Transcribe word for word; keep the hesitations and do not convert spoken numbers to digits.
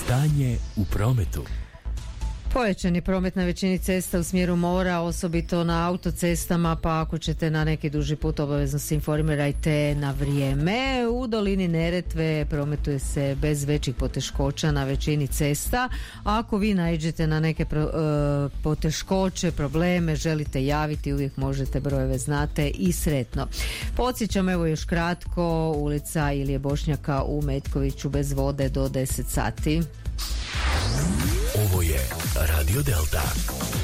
Stanje u prometu. Pojačan je promet na većini cesta u smjeru mora, osobito na autocestama, pa ako ćete na neki duži put obavezno se informirajte na vrijeme. U dolini Neretve prometuje se bez većih poteškoća na većini cesta. Ako vi naiđete na neke pro, e, poteškoće, probleme, želite javiti, uvijek možete, brojeve znate i sretno. Podsjećam, evo još kratko, ulica Ilije Bošnjaka u Metkoviću bez vode do deset sati. Ovo je Radio Delta.